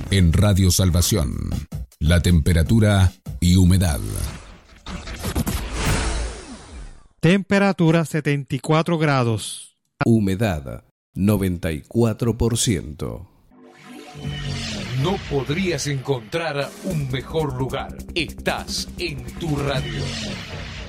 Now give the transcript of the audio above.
En Radio Salvación, la temperatura y humedad. Temperatura 74 grados. Humedad 94%. No podrías encontrar un mejor lugar. Estás en tu radio.